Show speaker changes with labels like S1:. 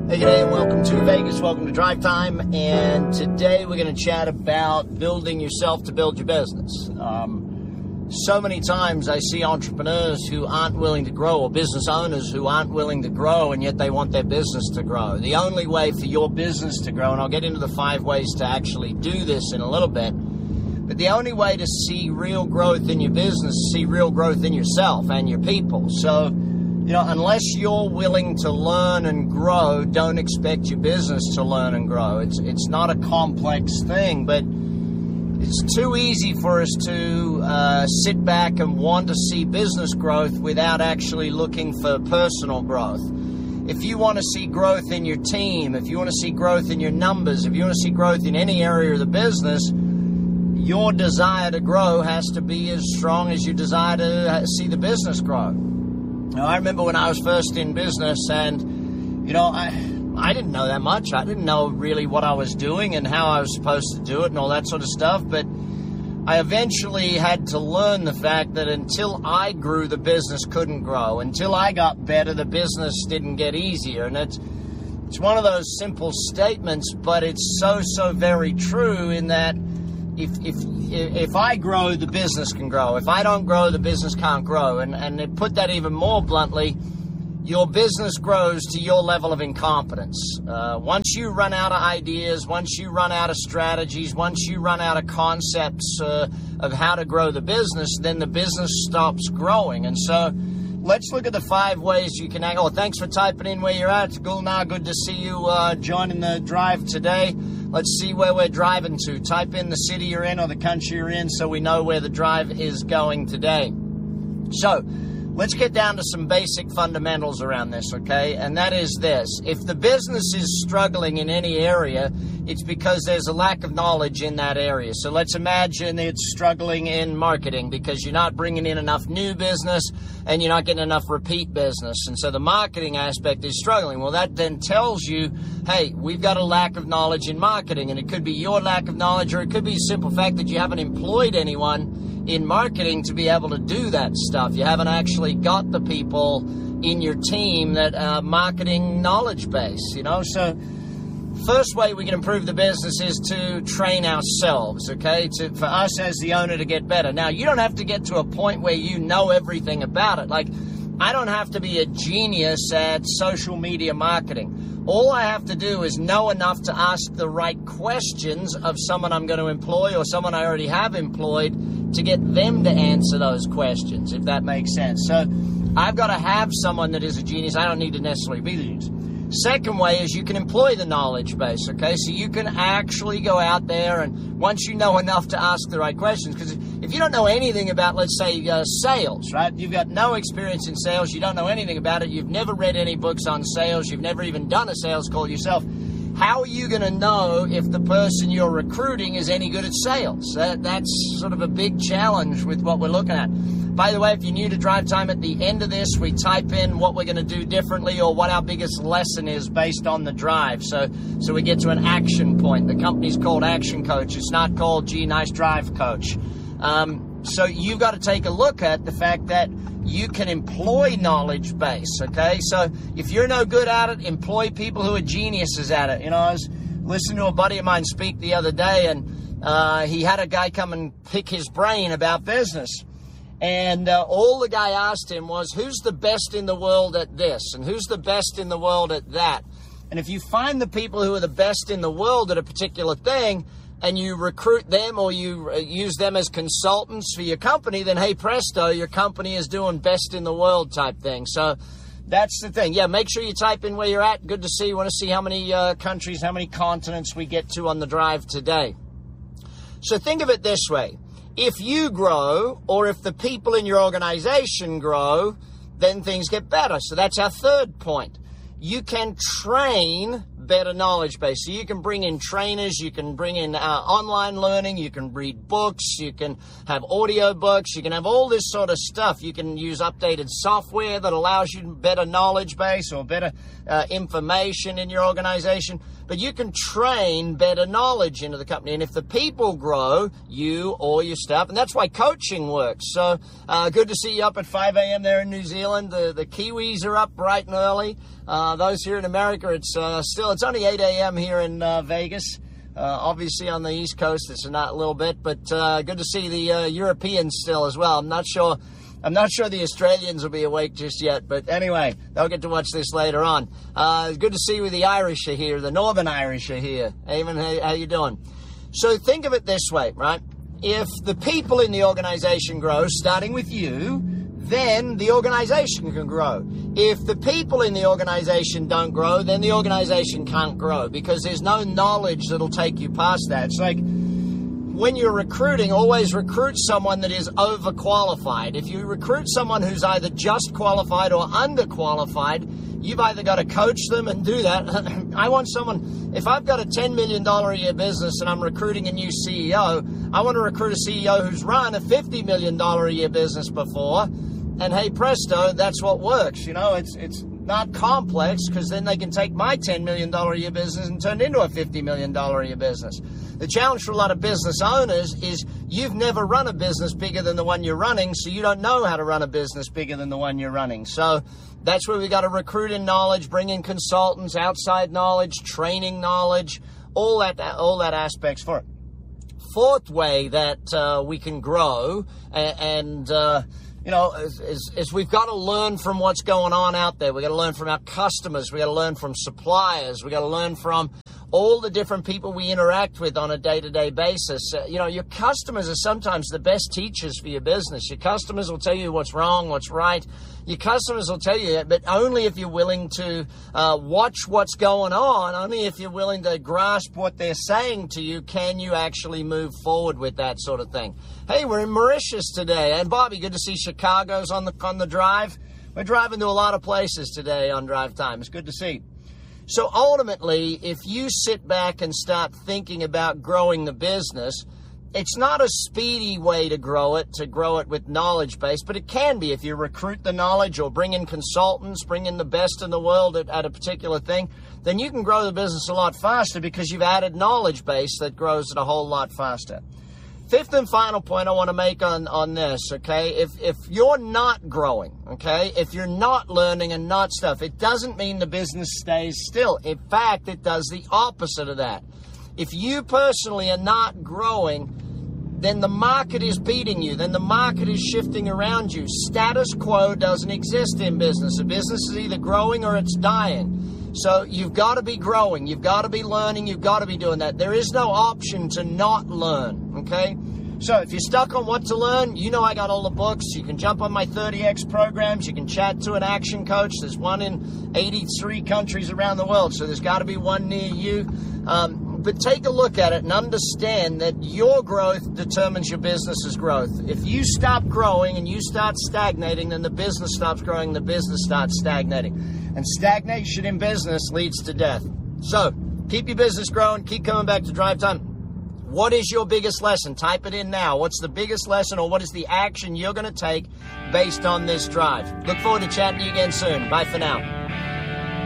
S1: Hey, g'day, and welcome to Vegas. Welcome to Drive Time. And today we're going to chat about building yourself to build your business. So many times I see entrepreneurs who aren't willing to grow, or business owners who aren't willing to grow, and yet they want their business to grow. The only way for your business to grow, and I'll get into the 5 ways to actually do this in a little bit, but the only way to see real growth in your business is see real growth in yourself and your people. So, unless you're willing to learn and grow, don't expect your business to learn and grow. It's not a complex thing, but it's too easy for us to sit back and want to see business growth without actually looking for personal growth. If you want to see growth in your team, if you want to see growth in your numbers, if you want to see growth in any area of the business, your desire to grow has to be as strong as your desire to see the business grow. Now, I remember when I was first in business, and I didn't know that much. I didn't know really what I was doing and how I was supposed to do it and all that sort of stuff. But I eventually had to learn the fact that until I grew, the business couldn't grow. Until I got better, the business didn't get easier. And it's one of those simple statements, but it's so very true in that if I grow, the business can grow. If I don't grow, the business can't grow. And to put that even more bluntly, your business grows to your level of incompetence. Once you run out of ideas, once you run out of strategies, once you run out of concepts of how to grow the business, then the business stops growing. And so let's look at the 5 ways you can act. Oh, thanks for typing in where you're at. Gulnar, good to see you joining the drive today. Let's see where we're driving to. Type in the city you're in or the country you're in so we know where the drive is going today. So let's get down to some basic fundamentals around this, okay? And that is this. If the business is struggling in any area, it's because there's a lack of knowledge in that area. So let's imagine it's struggling in marketing because you're not bringing in enough new business and you're not getting enough repeat business. And so the marketing aspect is struggling. Well, that then tells you, hey, we've got a lack of knowledge in marketing. And it could be your lack of knowledge, or it could be the simple fact that you haven't employed anyone in marketing to be able to do that stuff. You haven't actually got the people in your team that are marketing knowledge base, So first way we can improve the business is to train ourselves, okay? For us as the owner to get better. Now, you don't have to get to a point where you know everything about it. Like, I don't have to be a genius at social media marketing. All I have to do is know enough to ask the right questions of someone I'm going to employ or someone I already have employed to get them to answer those questions, if that makes sense. So I've got to have someone that is a genius. I don't need to necessarily be the genius. Second way is you can employ the knowledge base, okay? So you can actually go out there, and once you know enough to ask the right questions, because if you don't know anything about, let's say, sales, right? You've got no experience in sales. You don't know anything about it. You've never read any books on sales. You've never even done a sales call yourself. How are you going to know if the person you're recruiting is any good at sales? That's sort of a big challenge with what we're looking at. By the way, if you're new to Drive Time, at the end of this, we type in what we're going to do differently or what our biggest lesson is based on the drive. So we get to an action point. The company's called Action Coach. It's not called, gee, nice drive, coach. So you've got to take a look at the fact that you can employ knowledge base, okay? So if you're no good at it, employ people who are geniuses at it. I was listening to a buddy of mine speak the other day, and he had a guy come and pick his brain about business. And all the guy asked him was, who's the best in the world at this? And who's the best in the world at that? And if you find the people who are the best in the world at a particular thing, and you recruit them or you use them as consultants for your company, then hey presto, your company is doing best in the world type thing. So that's the thing. Yeah, make sure you type in where you're at. Good to see you. Want to see how many countries, how many continents we get to on the drive today. So think of it this way. If you grow, or if the people in your organization grow, then things get better. So that's our third point. You can train better knowledge base. So you can bring in trainers, you can bring in online learning, you can read books, you can have audio books, you can have all this sort of stuff. You can use updated software that allows you better knowledge base or better information in your organization. But you can train better knowledge into the company. And if the people grow, you or your staff, and that's why coaching works. So good to see you up at 5 a.m. there in New Zealand. The Kiwis are up bright and early. Those here in America, it's only 8 a.m. here in Vegas. Obviously on the East Coast, it's not a little bit, but good to see the Europeans still as well. I'm not sure the Australians will be awake just yet, but anyway, they'll get to watch this later on. Good to see the Irish are here, the Northern Irish are here. Eamon, how you doing? So think of it this way, right? If the people in the organization grow, starting with you, then the organization can grow. If the people in the organization don't grow, then the organization can't grow because there's no knowledge that'll take you past that. It's like when you're recruiting, always recruit someone that is overqualified. If you recruit someone who's either just qualified or underqualified, you've either got to coach them and do that. I want someone, if I've got a $10 million a year business and I'm recruiting a new CEO, I want to recruit a CEO who's run a $50 million a year business before. And hey, presto, that's what works. You know, it's not complex because then they can take my $10 million a year business and turn it into a $50 million a year business. The challenge for a lot of business owners is you've never run a business bigger than the one you're running, so you don't know how to run a business bigger than the one you're running. So that's where we got to recruit in knowledge, bring in consultants, outside knowledge, training knowledge, all that aspects for it. Fourth way that we can grow you know, is we've got to learn from what's going on out there. We've got to learn from our customers. We've got to learn from suppliers. We've got to learn from all the different people we interact with on a day-to-day basis. You know, your customers are sometimes the best teachers for your business. Your customers will tell you what's wrong, what's right. Your customers will tell you that, but only if you're willing to watch what's going on, only if you're willing to grasp what they're saying to you, can you actually move forward with that sort of thing. Hey, we're in Mauritius today. And Bobby, good to see Chicago's on the drive. We're driving to a lot of places today on drive time. It's good to see. So ultimately, if you sit back and start thinking about growing the business, it's not a speedy way to grow it with knowledge base, but it can be if you recruit the knowledge or bring in consultants, bring in the best in the world at a particular thing, then you can grow the business a lot faster because you've added knowledge base that grows it a whole lot faster. Fifth and final point I want to make on this, okay? If you're not growing, okay, if you're not learning and not stuff, it doesn't mean the business stays still. In fact, it does the opposite of that. If you personally are not growing, then the market is beating you. Then the market is shifting around you. Status quo doesn't exist in business. A business is either growing or it's dying. So you've got to be growing. You've got to be learning. You've got to be doing that. There is no option to not learn, okay? So if you're stuck on what to learn, you know I got all the books. You can jump on my 30X programs. You can chat to an action coach. There's one in 83 countries around the world, so there's got to be one near you. But take a look at it and understand that your growth determines your business's growth. If you stop growing and you start stagnating, then the business stops growing, the business starts stagnating. And stagnation in business leads to death. So keep your business growing, keep coming back to Drive Time. What is your biggest lesson? Type it in now. What's the biggest lesson or what is the action you're going to take based on this drive? Look forward to chatting to you again soon. Bye for now.